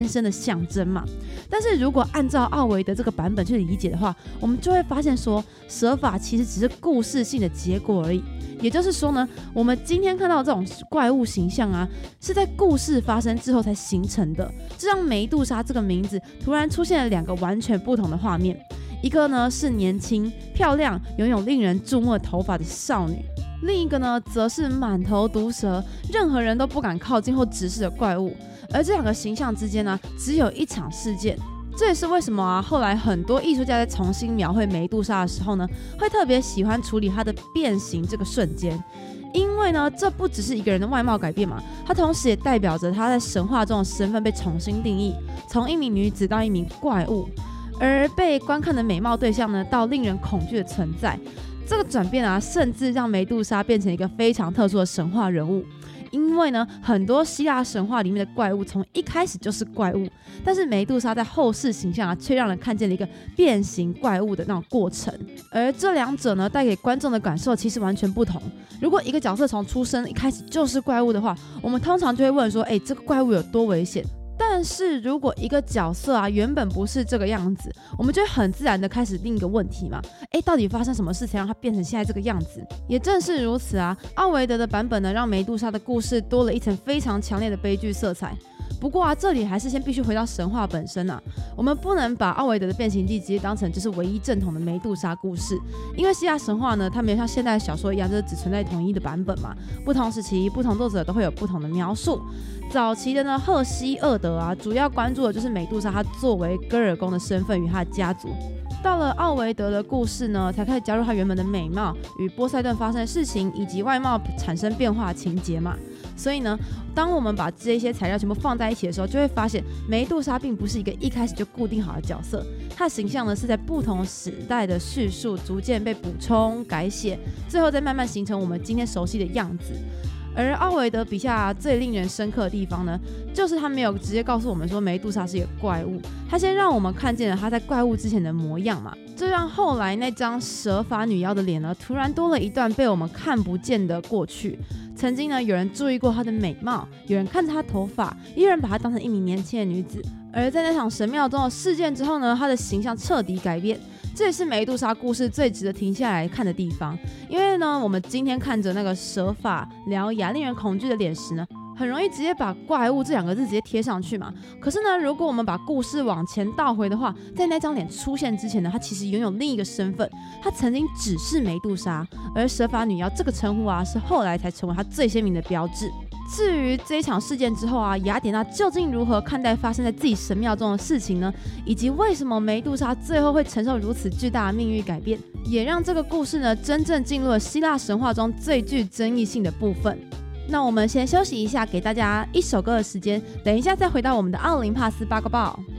生的象征嘛。但是如果按照奥维德这个版本去理解的话，我们就会发现说，蛇法其实只是故事性的结果而已。也就是说呢，我们今天看到这种怪物形象啊，是在故事发生之后才形成的，这让梅杜莎这个名字突然出现了2个完全不同的画面。一个呢是年轻、漂亮、拥有令人注目的头发的少女，另一个呢则是满头毒蛇、任何人都不敢靠近或直视的怪物。而这2个形象之间呢，只有一场事件。这也是为什么啊，后来很多艺术家在重新描绘梅杜莎的时候呢，会特别喜欢处理她的变形这个瞬间。因为呢，这不只是一个人的外貌改变嘛，它同时也代表着她在神话中的身份被重新定义，从一名女子到一名怪物，而被观看的美貌对象呢，到令人恐惧的存在。这个转变啊，甚至让梅杜莎变成一个非常特殊的神话人物。因为呢，很多希腊神话里面的怪物从一开始就是怪物，但是梅杜莎在后世形象啊，却让人看见了一个变形怪物的那种过程。而这2者呢，带给观众的感受其实完全不同。如果一个角色从出生一开始就是怪物的话，我们通常就会问说，这个怪物有多危险？但是如果一个角色啊原本不是这个样子，我们就会很自然的开始另一个问题嘛，到底发生什么事才让它变成现在这个样子？也正是如此啊，奥维德的版本呢，让梅杜莎的故事多了一层非常强烈的悲剧色彩。不过啊，这里还是先必须回到神话本身啊，我们不能把奥维德的变形记直接当成就是唯一正统的梅杜莎故事，因为希腊神话呢，它没有像现代小说一样，就是只存在统一的版本嘛，不同时期不同作者都会有不同的描述。早期的呢，赫西厄德啊，主要关注的就是梅杜莎她作为戈尔宫的身份与她的家族。到了奥维德的故事呢，才开始加入她原本的美貌与波塞顿发生的事情，以及外貌产生变化的情节嘛。所以呢，当我们把这些材料全部放在一起的时候，就会发现梅杜莎并不是一个一开始就固定好的角色，她的形象呢是在不同时代的叙述逐渐被补充改写，最后再慢慢形成我们今天熟悉的样子。而奥维德笔下最令人深刻的地方呢，就是他没有直接告诉我们说梅杜莎是一个怪物，他先让我们看见了他在怪物之前的模样嘛，这让后来那张蛇发女妖的脸呢，突然多了一段被我们看不见的过去。曾经呢，有人注意过她的美貌，有人看着她头发，也有人把她当成一名年轻的女子。而在那场神庙中的事件之后呢，她的形象彻底改变。这也是梅杜莎故事最值得停下来看的地方，因为呢，我们今天看着那个蛇发獠牙、令人恐惧的脸时呢，很容易直接把怪物这2个字直接贴上去嘛。可是呢，如果我们把故事往前倒回的话，在那张脸出现之前呢，她其实拥有另一个身份，她曾经只是梅杜莎，而蛇发女妖这个称呼啊，是后来才成为她最鲜明的标志。至于这一场事件之后啊，雅典娜究竟如何看待发生在自己神庙中的事情呢？以及为什么梅杜莎最后会承受如此巨大的命运改变，也让这个故事呢真正进入了希腊神话中最具争议性的部分。那我们先休息一下，给大家一首歌的时间，等一下再回到我们的奥林帕斯八卦报。